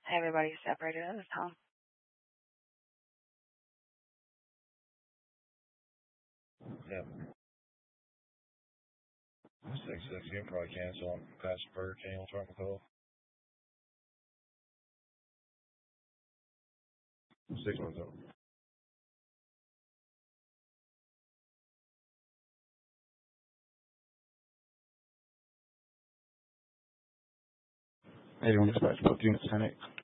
Everybody's separated at this time. Yeah. 6-6, you can probably cancel on past Burger King. We'll try to call. 6 months up. Everyone dispatch both units 10-8.